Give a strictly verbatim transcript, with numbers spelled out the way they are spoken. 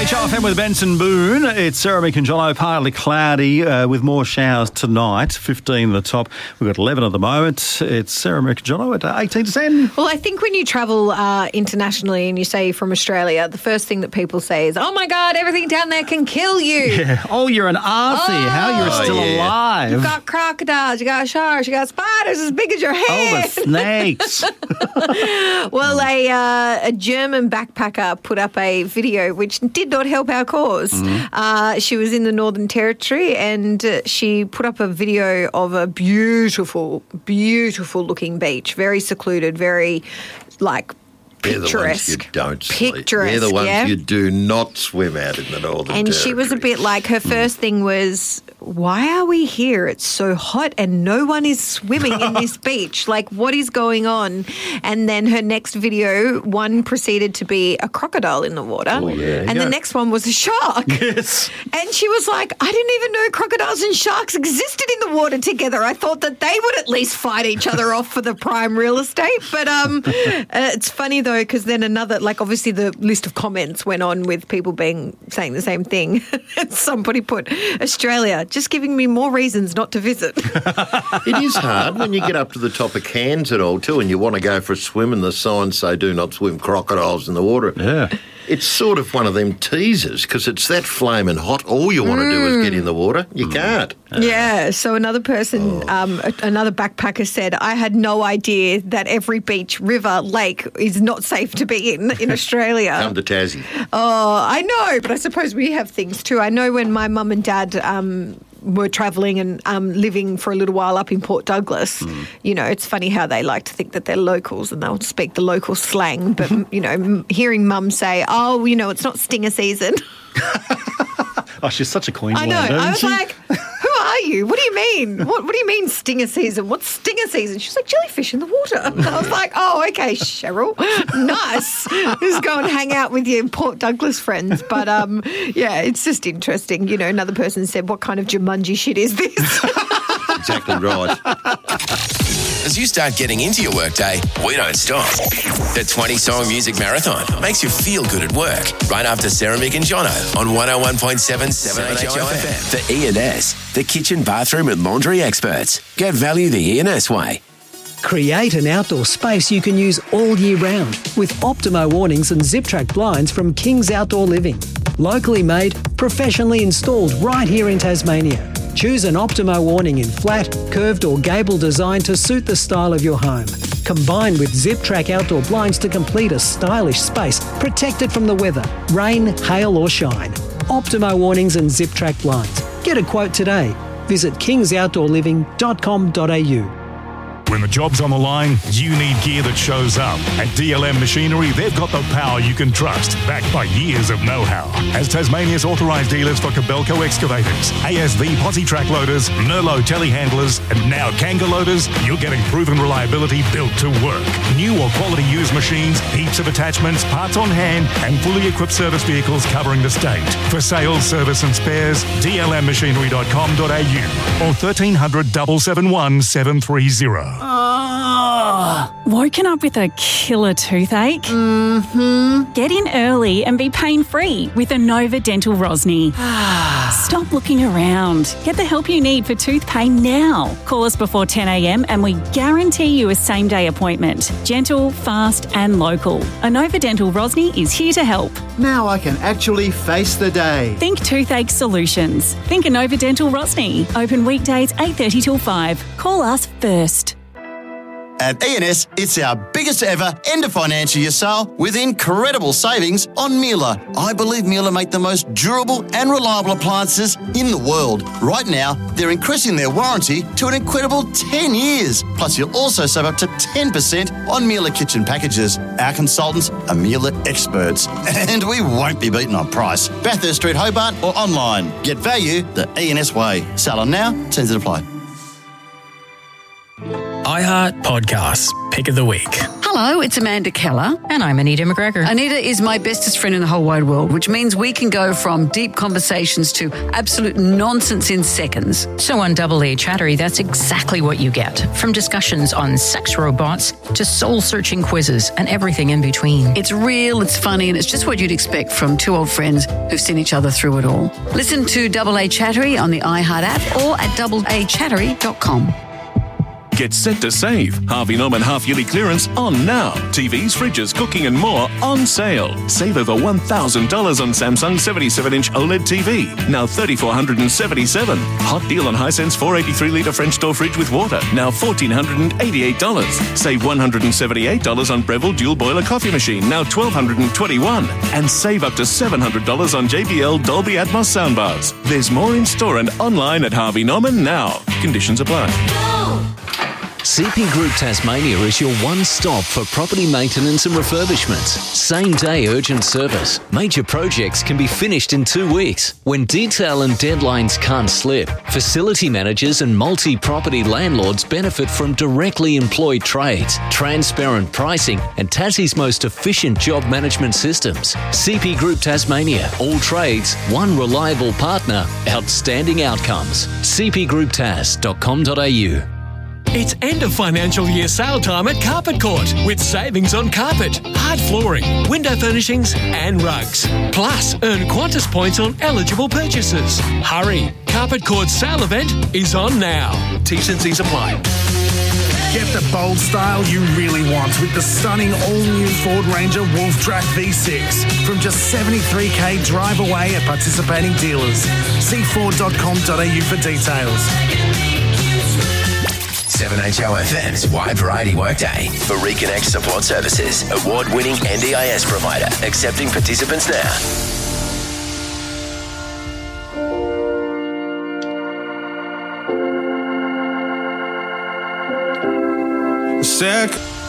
H R F M with Benson Boone. It's Sarah, Mick and Jono, partly cloudy uh, with more showers tonight. fifteen at the top. We've got eleven at the moment. It's Sarah, Mick and Jono at uh, eighteen to ten. Well, I think when you travel uh, internationally and you say you're from Australia, the first thing that people say is, oh my God, everything down there can kill you. Yeah. Oh, you're an Aussie. Oh, How you're still yeah. alive. You've got crocodiles, you got sharks, you got spiders as big as your Oh, head. the snakes. Well, a, uh, a German backpacker put up a video which did not help our cause. Mm-hmm. Uh, she was in the Northern Territory and uh, she put up a video of a beautiful, beautiful looking beach, very secluded, very like They're the ones you picturesque. don't sleep. Picturesque, They're the ones yeah. you do not swim out in the Northern And Territory. she was a bit like, her first thing was, why are we here? It's so hot and no one is swimming in this beach. Like, what is going on? And then her next video, one proceeded to be a crocodile in the water. Oh, yeah. And Yeah. the next one was a shark. Yes. And she was like, I didn't even know crocodiles and sharks existed in the water together. I thought that they would at least fight each other off for the prime real estate. But um, uh, it's funny, though, because then another, like obviously the list of comments went on with people being saying the same thing. Somebody put, Australia, just giving me more reasons not to visit. It is hard when you get up to the top of Cairns and all too and you want to go for a swim and the signs say do not swim crocodiles in the water. Yeah. It's sort of one of them teasers because it's that flaming hot. All you want to do is get in the water. You can't. Yeah, so another person, um, a- another backpacker said, I had no idea that every beach, river, lake is not safe to be in in Australia. Come to Tassie. Oh, I know, but I suppose we have things too. I know when my mum and dad um, were travelling and um, living for a little while up in Port Douglas, Mm. you know, it's funny how they like to think that they're locals and they'll speak the local slang. But, you know, m- hearing mum say, oh, you know, it's not stinger season. Oh, she's such a I Queenslander, know. isn't I was she? like, who are you? What do you mean? What, what do you mean stinger season? What's stinger season? She's like, jellyfish in the water. I was like, oh, okay, Cheryl. Nice. Just go and hang out with your Port Douglas friends. But, um, yeah, it's just interesting. You know, another person said, what kind of Jumanji shit is this? Exactly right. As you start getting into your workday, we don't stop. The twenty-song music marathon makes you feel good at work. Right after Sarah, Mick and Jono on one oh one point seven seven H O F M. The E and S, the kitchen, bathroom and laundry experts. Get value the E and S way. Create an outdoor space you can use all year round with Optimo awnings and Zip-Track blinds from King's Outdoor Living. Locally made, professionally installed right here in Tasmania. Choose an Optimo awning in flat, curved or gable design to suit the style of your home. Combined with Zip-Track outdoor blinds to complete a stylish space protected from the weather, rain, hail or shine. Optimo awnings and Zip-Track blinds. Get a quote today. Visit kings outdoor living dot com dot a u. When the job's on the line, you need gear that shows up. At D L M Machinery, they've got the power you can trust, backed by years of know-how. As Tasmania's authorised dealers for Kobelco excavators, A S V posi track loaders, Nerlo telehandlers, and now Kanga loaders, you're getting proven reliability built to work. New or quality used machines, heaps of attachments, parts on hand, and fully equipped service vehicles covering the state. For sales, service and spares, d l m machinery dot com dot a u or thirteen hundred, seven seven one, seven three zero. Woken up with a killer toothache? Mm-hmm. Get in early and be pain-free with Inova Dental Rosny. Stop looking around. Get the help you need for tooth pain now. Call us before ten a m and we guarantee you a same-day appointment. Gentle, fast and local. Inova Dental Rosny is here to help. Now I can actually face the day. Think toothache solutions. Think Inova Dental Rosny. Open weekdays eight thirty till five. Call us first. At E and S, it's our biggest ever end of financial year sale with incredible savings on Miele. I believe Miele make the most durable and reliable appliances in the world. Right now, they're increasing their warranty to an incredible ten years. Plus, you'll also save up to ten percent on Miele kitchen packages. Our consultants are Miele experts, and we won't be beaten on price. Bathurst Street, Hobart, or online. Get value the E and S way. Sale on now, terms and apply. iHeart Podcasts, Pick of the Week. Hello, it's Amanda Keller. And I'm Anita McGregor. Anita is my bestest friend in the whole wide world, which means we can go from deep conversations to absolute nonsense in seconds. So on Double A Chattery, that's exactly what you get. From discussions on sex robots to soul-searching quizzes and everything in between. It's real, it's funny, and it's just what you'd expect from two old friends who've seen each other through it all. Listen to Double A Chattery on the iHeart app or at double a chattery dot com. Get set to save. Harvey Norman half-yearly clearance on now. T Vs, fridges, cooking and more on sale. Save over one thousand dollars on Samsung seventy-seven inch OLED T V. Now three thousand four hundred seventy-seven dollars. Hot deal on Hisense four hundred eighty-three litre French door fridge with water. Now one thousand four hundred eighty-eight dollars. Save one hundred seventy-eight dollars on Breville dual boiler coffee machine. Now one thousand two hundred twenty-one dollars. And save up to seven hundred dollars on J B L Dolby Atmos soundbars. There's more in store and online at Harvey Norman now. Conditions apply. C P Group Tasmania is your one-stop for property maintenance and refurbishments. Same-day urgent service. Major projects can be finished in two weeks. When detail and deadlines can't slip, facility managers and multi-property landlords benefit from directly employed trades, transparent pricing, and Tassie's most efficient job management systems. C P Group Tasmania. All trades, one reliable partner, outstanding outcomes. c p group tas dot com dot a u. It's end of financial year sale time at Carpet Court with savings on carpet, hard flooring, window furnishings and rugs. Plus, earn Qantas points on eligible purchases. Hurry! Carpet Court's sale event is on now. T's and C's apply. Get the bold style you really want with the stunning all-new Ford Ranger Wolf Track V six from just seventy-three thousand drive away at participating dealers. See ford dot com dot a u for details. seven H O F M's Wide Variety Workday for Reconnect Support Services, award-winning N D I S provider, accepting participants now. Sec.